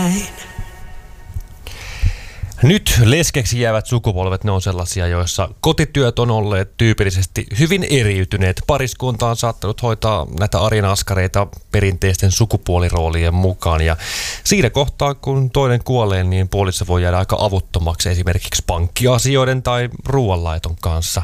Nyt leskeksi jäävät sukupolvet, ne on sellaisia, joissa kotityöt on olleet tyypillisesti hyvin eriytyneet. Pariskunta on saattanut hoitaa näitä arjen askareita perinteisten sukupuoliroolien mukaan. Ja siinä kohtaa, kun toinen kuolee, niin puoliso voi jäädä aika avuttomaksi esimerkiksi pankkiasioiden tai ruoanlaiton kanssa.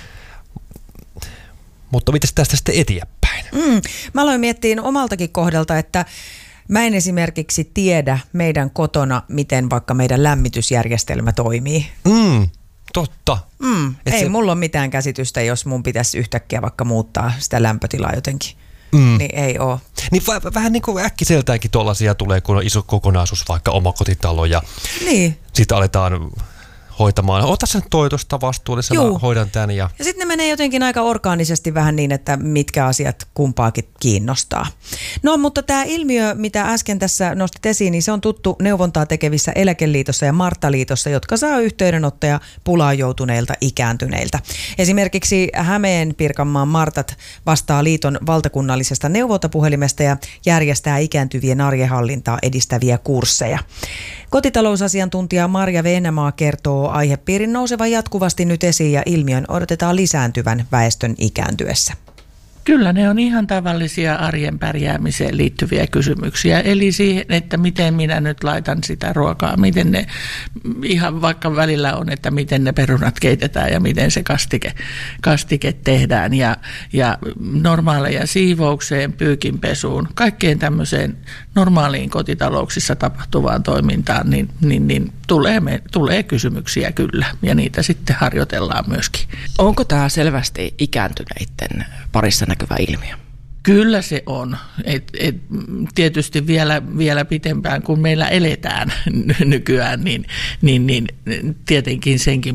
Mutta mitäs tästä sitten eteenpäin? Mä aloin miettiä omaltakin kohdalta, että mä en esimerkiksi tiedä meidän kotona, miten vaikka meidän lämmitysjärjestelmä toimii. Totta. Ei mulla ole mitään käsitystä, jos mun pitäisi yhtäkkiä vaikka muuttaa sitä lämpötilaa jotenkin. Niin ei ole. Niin vähän niin kuin äkkiseltäänkin tuollaisia tulee, kun on iso kokonaisuus, vaikka omakotitalo ja sitten aletaan hoitamaan. Ota sen toitosta vastuullisena, hoidan tämän. Ja sitten ne menee jotenkin aika orgaanisesti vähän niin, että mitkä asiat kumpaakin kiinnostaa. No, mutta tämä ilmiö, mitä äsken tässä nostit esiin, niin se on tuttu neuvontaa tekevissä Eläkeliitossa ja Marttaliitossa, jotka saa yhteydenottoja pulaan joutuneilta ikääntyneiltä. Esimerkiksi Hämeen Pirkanmaan Martat vastaa liiton valtakunnallisesta neuvontapuhelimesta ja järjestää ikääntyvien arjenhallintaa edistäviä kursseja. Kotitalousasiantuntija Marja Venämaa kertoo aihepiirin nousevan jatkuvasti nyt esiin ja ilmiön odotetaan lisääntyvän väestön ikääntyessä. Kyllä ne on ihan tavallisia arjen pärjäämiseen liittyviä kysymyksiä. Eli siihen, että miten minä nyt laitan sitä ruokaa, miten ne ihan vaikka välillä on, että miten ne perunat keitetään ja miten se kastike tehdään. Ja normaaleja siivoukseen, pyykinpesuun, kaikkeen tämmöiseen normaaliin kotitalouksissa tapahtuvaan toimintaan, niin tulee kysymyksiä kyllä ja niitä sitten harjoitellaan myöskin. Onko tämä selvästi ikääntyneiden parissa näkyvä ilmiö? Kyllä se on. Tietysti vielä pitempään, kun meillä eletään nykyään, niin tietenkin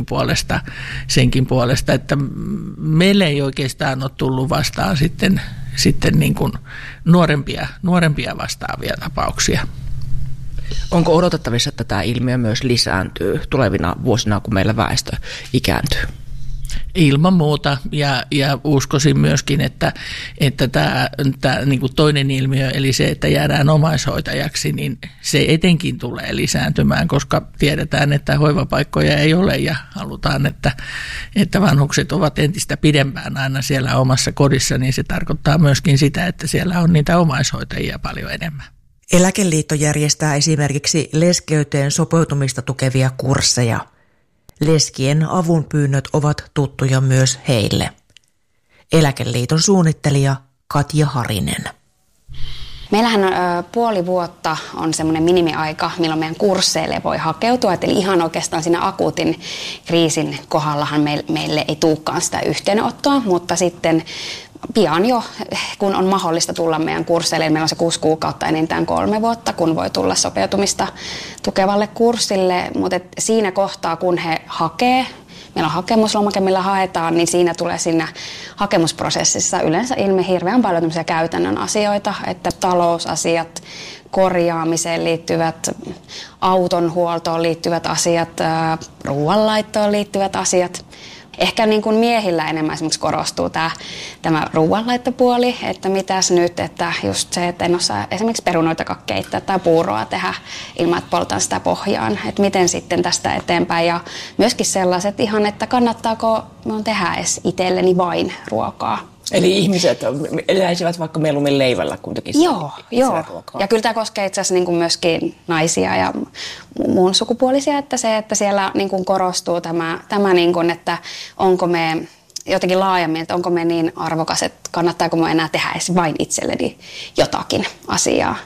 senkin puolesta, että meille ei oikeastaan ole tullut vastaan sitten niin kuin nuorempia vastaavia tapauksia. Onko odotettavissa, että tämä ilmiö myös lisääntyy tulevina vuosina, kun meillä väestö ikääntyy? Ilman muuta ja uskoisin myöskin, että tämä niin kuin toinen ilmiö, eli se, että jäädään omaishoitajaksi, niin se etenkin tulee lisääntymään, koska tiedetään, että hoivapaikkoja ei ole ja halutaan, että vanhukset ovat entistä pidempään aina siellä omassa kodissa, niin se tarkoittaa myöskin sitä, että siellä on niitä omaishoitajia paljon enemmän. Eläkeliitto järjestää esimerkiksi leskeyteen sopeutumista tukevia kursseja. Leskien avunpyynnöt ovat tuttuja myös heille. Eläkeliiton suunnittelija Katja Harinen. Meillähän puoli vuotta on semmoinen minimiaika, milloin meidän kursseille voi hakeutua. Eli ihan oikeastaan siinä akuutin kriisin kohdallahan meille ei tulekaan sitä yhteydenottoa, mutta sitten pian jo, kun on mahdollista tulla meidän kursseille, meillä on se 6 kuukautta enintään 3 vuotta, kun voi tulla sopeutumista tukevalle kurssille. Mutta siinä kohtaa, kun he hakee, meillä on hakemuslomake, millä haetaan, niin siinä hakemusprosessissa yleensä ilmi hirveän paljon tämmöisiä käytännön asioita, että talousasiat, korjaamiseen liittyvät, auton huoltoon liittyvät asiat, ruoanlaittoon liittyvät asiat. Ehkä niin kuin miehillä enemmän esimerkiksi korostuu tämä ruoanlaittopuoli, että mitäs nyt, että just se, että en osaa esimerkiksi perunoitakaan keittää tai puuroa tehdä ilman, että poltan sitä pohjaan, että miten sitten tästä eteenpäin. Ja myöskin sellaiset ihan, että kannattaako minun tehdä edes itselleni vain ruokaa. Eli ihmiset eläisivät vaikka mieluummin leivällä kuin tekisivät ruokaa. Ja kyllä tämä koskee itse asiassa niin kuin myöskin naisia ja muun sukupuolisia, että siellä niin kuin korostuu tämä niin kuin, että onko me jotenkin laajemmin, että onko me niin arvokas, että kannattaako me enää tehdä edes vain itselleni jotakin asiaa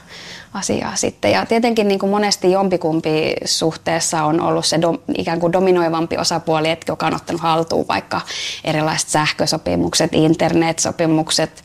sitten. Ja tietenkin niin kuin monesti jompikumpi suhteessa on ollut se ikään kuin dominoivampi osapuoli, joka on ottanut haltuun vaikka erilaiset sähkösopimukset, internetsopimukset,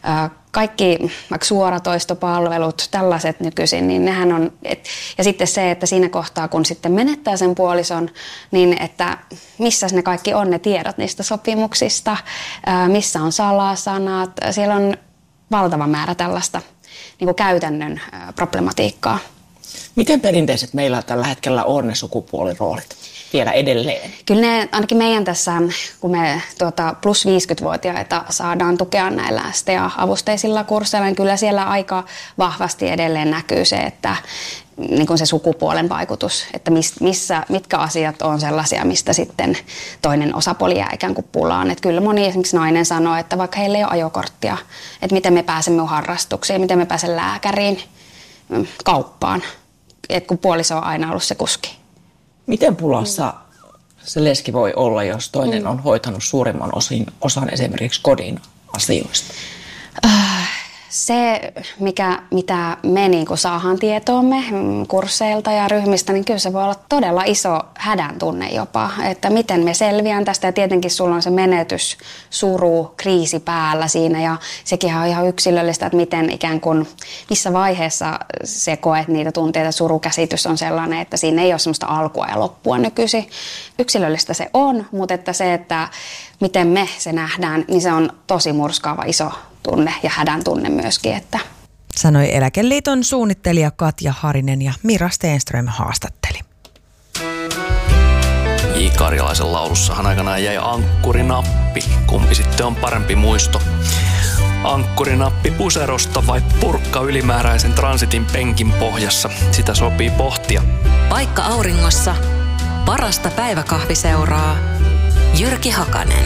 kaikki vaikka suoratoistopalvelut, tällaiset nykyisin, niin nehän on, ja sitten se, että siinä kohtaa, kun sitten menettää sen puolison, niin että missä ne kaikki on ne tiedot niistä sopimuksista, missä on salasanat, siellä on valtava määrä tällaista niin kuin käytännön problematiikkaa. Miten perinteiset meillä tällä hetkellä on ne sukupuoliroolit vielä edelleen? Kyllä ne, ainakin meidän tässä, kun me plus 50-vuotiaita saadaan tukea näillä STA-avusteisilla kursseilla, niin kyllä siellä aika vahvasti edelleen näkyy se, että niin kuin se sukupuolen vaikutus, että mitkä asiat on sellaisia, mistä sitten toinen osapuoli jää ikään kuin pulaan. Että kyllä moni esimerkiksi nainen sanoo, että vaikka heillä ei ole ajokorttia, että miten me pääsemme harrastuksiin, miten me pääsemme lääkäriin, kauppaan, että kun puoliso on aina ollut se kuski. Miten pulassa se leski voi olla, jos toinen on hoitanut suurimman osan esimerkiksi kodin asioista? Se, mitä me niin kuin saadaan tietoomme kursseilta ja ryhmistä, niin kyllä se voi olla todella iso hädän tunne jopa, että miten me selviän tästä. Ja tietenkin sulla on se menetys, suru, kriisi päällä siinä ja sekin on ihan yksilöllistä, että miten ikään kuin, missä vaiheessa se koet niitä tunteita. Surukäsitys on sellainen, että siinä ei ole sellaista alkua ja loppua nykyisin. Yksilöllistä se on, mutta että se, että miten me se nähdään, niin se on tosi murskaava iso tunne ja hädän tunne myöskin. Että. Sanoi Eläkeliiton suunnittelija Katja Harinen ja Mira Stenström haastatteli. J. Karjalaisen laulussahan aikanaan jäi ankkurinappi. Kumpi sitten on parempi muisto? Ankkurinappi puserosta vai purkka ylimääräisen transitin penkin pohjassa? Sitä sopii pohtia. Paikka auringossa. Parasta päiväkahviseuraa. Jyrki Hakanen.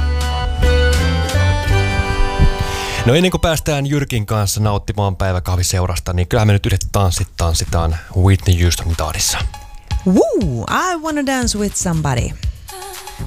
No ennen kuin päästään Jyrkin kanssa nauttimaan päiväkahviseurasta, niin kyllähän me nyt yhdet tanssitaan Whitney Houston tahdissa. Woo! I wanna dance with somebody.